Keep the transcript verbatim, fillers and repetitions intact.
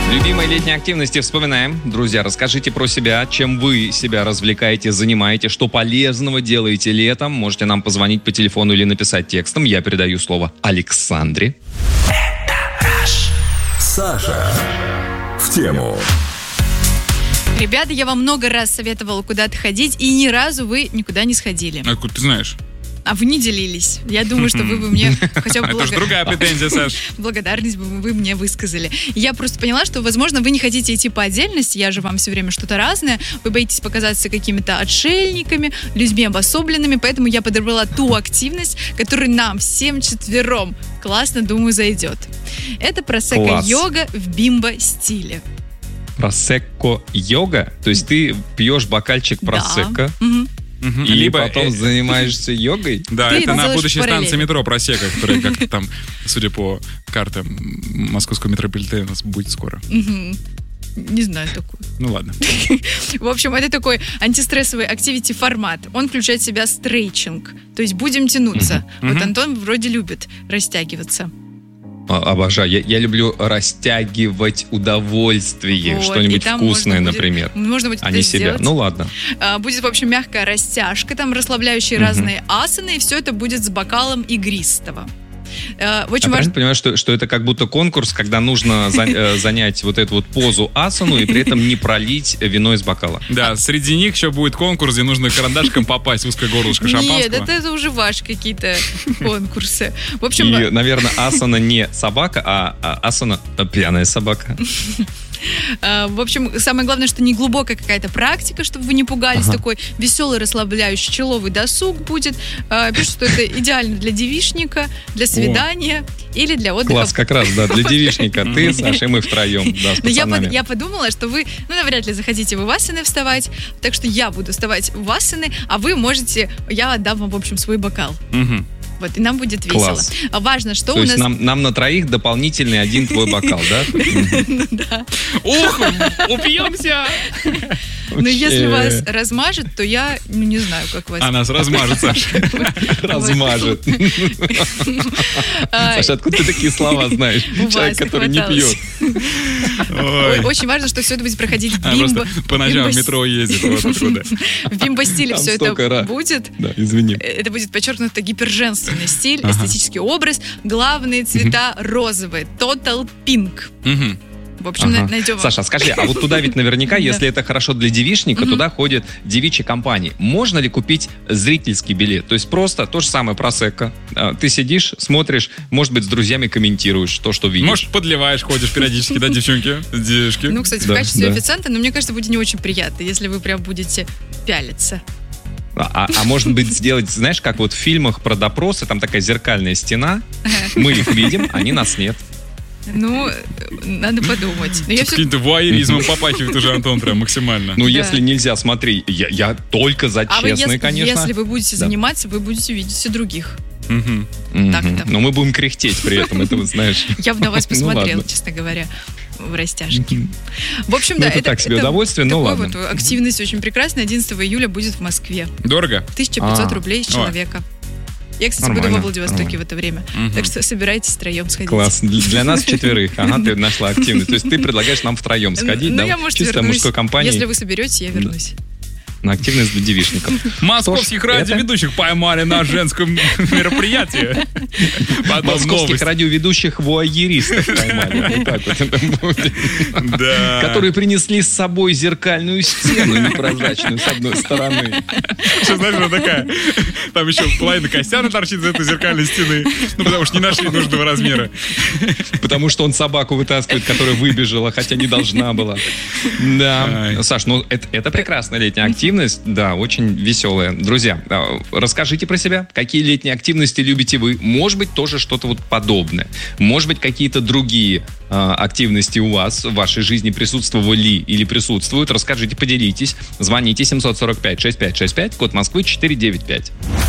Любимые летние активности вспоминаем. Друзья, расскажите про себя, чем вы себя развлекаете, занимаете, что полезного делаете летом. Можете нам позвонить по телефону или написать текстом. Я передаю слово Александре. Саша в тему. Ребята, я вам много раз советовала куда-то ходить, и ни разу вы никуда не сходили. Откуда ты знаешь? А вы не делились. Я думаю, что вы бы мне хотя бы... Это же другая претензия, Саш. Благодарность бы вы мне высказали. Я просто поняла, что, возможно, вы не хотите идти по отдельности, я же вам все время что-то разное, вы боитесь показаться какими-то отшельниками, людьми обособленными, поэтому я подобрала ту активность, которая нам всем четвером классно, думаю, зайдет. Это просекко-йога в бимбо-стиле. Просекко-йога? То есть ты пьешь бокальчик просекко, да. Угу. Угу. И Либо потом э... занимаешься йогой? Да, Ты это на будущей параллели. станции метро Просека, которая как-то там, судя по картам московского метрополитена, будет скоро. Угу. Не знаю такую. Ну ладно. В общем, это такой антистрессовый активити формат. Он включает в себя стрейчинг. То есть будем тянуться. Uh-huh. Вот Uh-huh. Антон вроде любит растягиваться. Обожаю. Я, я люблю растягивать удовольствие. Вот, Что-нибудь вкусное, можно будет, например. Можно будет а это не себя. сделать. Ну ладно. А, будет, в общем, мягкая растяжка, там расслабляющие uh-huh. разные асаны, и все это будет с бокалом игристого. А, очень а важно... понимаешь, что, что это как будто конкурс, когда нужно за, э, занять вот эту вот позу асану и при этом не пролить вино из бокала. Да, среди них еще будет конкурс, где нужно карандашком попасть в узкое горлышко шампанского. Нет, это, это уже ваши какие-то конкурсы. В общем... И, наверное, асана не собака, а, а асана пьяная собака. В общем, самое главное, что не глубокая какая-то практика, чтобы вы не пугались. Ага. Такой веселый, расслабляющий человый досуг будет. Пишут, что это идеально для девичника, для свидания О. или для отдыха. Класс, как раз, да, для девичника. Ты, Саша, и мы втроем, да, с пацанами. Я, я подумала, что вы, ну, навряд ли захотите в асаны вставать, так что я буду вставать в асаны, а вы можете, я отдам вам, в общем, свой бокал. Угу. Вот, и нам будет весело. Класс. Важно, что То у есть нас... нам, нам на троих дополнительный один твой бокал, да? Да. Ух, упьемся! Но если вас размажет, то я, ну, не знаю, как вас... А нас размажет, Саша. Размажет. Саша, откуда ты такие слова знаешь? Человек, который не пьет. Очень важно, что все это будет проходить в бимбо... По ночам в метро ездит. В бимбо-стиле все это будет. Да, извини. Это будет подчеркнуто гиперженственный стиль, эстетический образ. Главные цвета розовые. Total Pink. В общем, ага. найдем... Саша, скажи, а вот туда ведь наверняка, если это хорошо для девичника, Мгм. туда ходят девичьи компании. Можно ли купить зрительский билет? То есть просто то же самое просекко. А, Ты сидишь, смотришь, может быть, с друзьями комментируешь то, что видишь. Может, подливаешь, ходишь периодически, да, девчонки? Девушки. Ну, кстати, в Да, качестве да. официанта, но мне кажется, будет не очень приятно, если вы прям будете пялиться. А, а может быть, сделать, знаешь, как вот в фильмах про допросы, там такая зеркальная стена, мы их видим, они нас нет. Ну, надо подумать. Но я Тут все... каким-то вуайеризмом попахивает уже Антон прям максимально. Ну, Да. если нельзя, смотри, я, я только за А вы, честный, если, конечно. если вы будете Да. заниматься, вы будете видеть и других. Мгм. Мгм. так-то. Но мы будем кряхтеть при этом, это вот знаешь. Я бы на вас Ну, посмотрела, ладно. честно говоря, в растяжке. В общем, Ну, да, это так себе удовольствие, но такой ладно. вот активность очень прекрасная. одиннадцатого июля будет в Москве. Дорого? тысяча пятьсот А. рублей с О. человека. Я, кстати, буду Нормально, во Владивостоке нормально. в это время. Мгм. Так что собирайтесь втроем сходить. Класс. Для для нас четверых. Ага, ты нашла активность. То есть ты предлагаешь нам втроем сходить, Ну, да? я, может, Чисто вернусь. мужской компании Если вы соберетесь, я вернусь. на активность для девичников. Московских Что ж, радиоведущих поймали на женском мероприятии. Потом Московских новость. радиоведущих вуайеристов поймали. Вот так вот это будет. Да. Которые принесли с собой зеркальную стену непрозрачную с одной стороны. Что, знаешь, она такая. Там еще половина Костяна торчит за этой зеркальной стены. Ну, потому что не нашли нужного размера. Потому что он собаку вытаскивает, которая выбежала, хотя не должна была. Да. Ай. Саш, ну это, это прекрасная летняя активность. Да, очень веселая. Друзья, а, расскажите про себя. Какие летние активности любите вы? Может быть, тоже что-то вот подобное. Может быть, какие-то другие а, активности у вас в вашей жизни присутствовали или присутствуют. Расскажите, поделитесь. Звоните семь сорок пять шестьдесят пять шестьдесят пять, код Москвы четыреста девяносто пять.